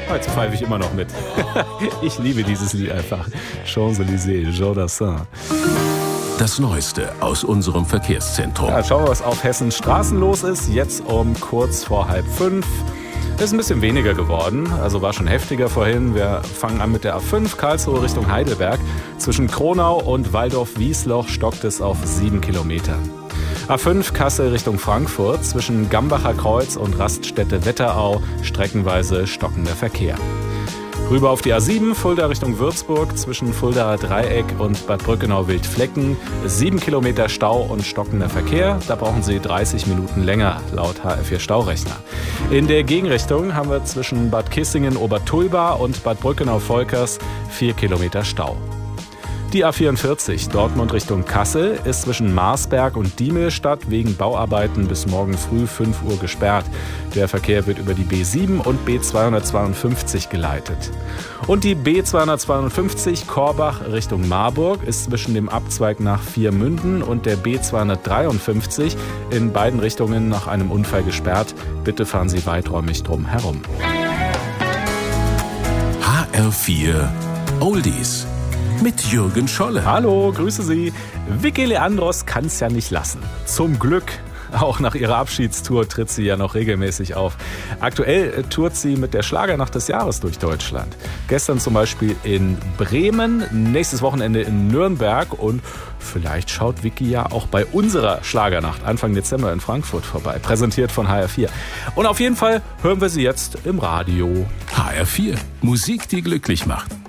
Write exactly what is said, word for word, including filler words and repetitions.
Jetzt pfeife ich immer noch mit. Ich liebe dieses Lied einfach. Champs-Élysées, Jean Dassin. Das Neueste aus unserem Verkehrszentrum. Ja, schauen wir, was auf Hessens Straßen los ist. Jetzt um kurz vor halb fünf. Ist ein bisschen weniger geworden, also war schon heftiger vorhin. Wir fangen an mit der A fünf, Karlsruhe Richtung Heidelberg. Zwischen Kronau und Waldorf-Wiesloch stockt es auf sieben Kilometer. A fünf Kassel Richtung Frankfurt, zwischen Gambacher Kreuz und Raststätte Wetterau streckenweise stockender Verkehr. Rüber auf die A sieben, Fulda Richtung Würzburg, zwischen Fuldaer Dreieck und Bad Brückenau-Wildflecken. Sieben Kilometer Stau und stockender Verkehr. Da brauchen Sie dreißig Minuten länger, laut H R vier Staurechner. In der Gegenrichtung haben wir zwischen Bad Kissingen-Obertulba und Bad Brückenau-Volkers vier Kilometer Stau. Die A vierundvierzig, Dortmund Richtung Kassel, ist zwischen Marsberg und Diemelstadt wegen Bauarbeiten bis morgen früh fünf Uhr gesperrt. Der Verkehr wird über die B sieben und B zweihundertzweiundfünfzig geleitet. Und die B zweihundertzweiundfünfzig Korbach Richtung Marburg ist zwischen dem Abzweig nach Viermünden und der B zweihundertdreiundfünfzig in beiden Richtungen nach einem Unfall gesperrt. Bitte fahren Sie weiträumig drum herum. H R vier Oldies mit Jürgen Scholle. Hallo, grüße Sie. Vicky Leandros kann es ja nicht lassen. Zum Glück. Auch nach ihrer Abschiedstour tritt sie ja noch regelmäßig auf. Aktuell tourt sie mit der Schlagernacht des Jahres durch Deutschland. Gestern zum Beispiel in Bremen, nächstes Wochenende in Nürnberg und vielleicht schaut Vicky ja auch bei unserer Schlagernacht Anfang Dezember in Frankfurt vorbei. Präsentiert von H R vier. Und auf jeden Fall hören wir sie jetzt im Radio. H R vier, Musik, die glücklich macht.